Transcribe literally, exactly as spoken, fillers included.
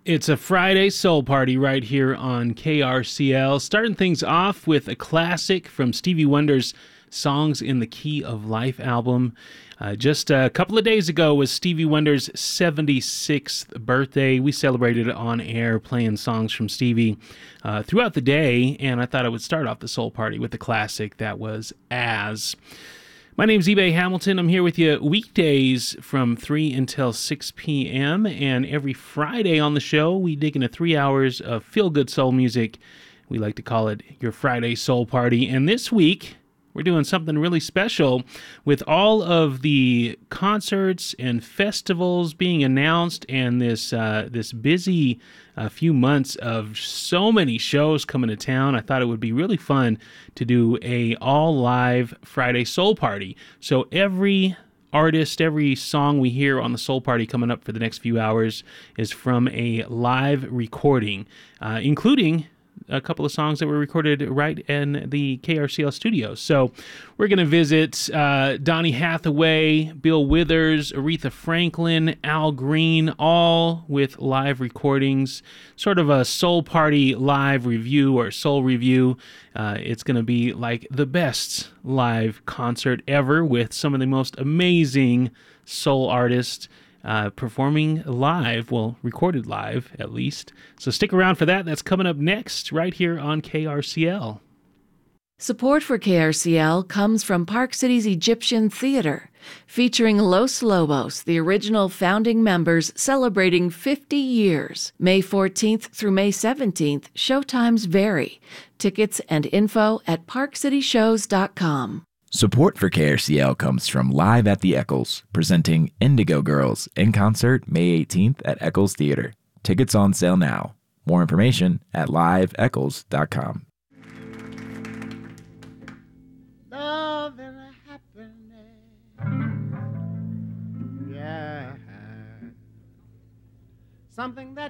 It's a Friday soul party right here on K R C L. Starting things off with a classic from Stevie Wonder's Songs in the Key of Life album. Uh, just a couple of days ago was Stevie Wonder's seventy-sixth birthday. We celebrated it on air playing songs from Stevie uh, throughout the day, and I thought I would start off the soul party with the classic that was As. My name's eBay Hamilton. I'm here with you weekdays from three until six p.m. And every Friday on the show, we dig into three hours of feel-good soul music. We like to call it your Friday Soul Party. And this week, we're doing something really special with all of the concerts and festivals being announced and this uh, this busy uh, few months of so many shows coming to town. I thought it would be really fun to do a all live Friday Soul Party. So every artist, every song we hear on the Soul Party coming up for the next few hours is from a live recording, uh, including a couple of songs that were recorded right in the K R C L studios. So we're going to visit uh, Donny Hathaway, Bill Withers, Aretha Franklin, Al Green, all with live recordings, sort of a Soul Party live review or soul review. Uh, it's going to be like the best live concert ever with some of the most amazing soul artists Uh, performing live, well, recorded live at least. So stick around for that. That's coming up next right here on K R C L. Support for K R C L comes from Park City's Egyptian Theater, featuring Los Lobos, the original founding members, celebrating fifty years. May fourteenth through May seventeenth, showtimes vary. Tickets and info at park city shows dot com. Support for K R C L comes from Live at the Eccles, presenting Indigo Girls in concert May eighteenth at Eccles Theater. Tickets on sale now. More information at live eccles dot com. Love and happiness, yeah, something that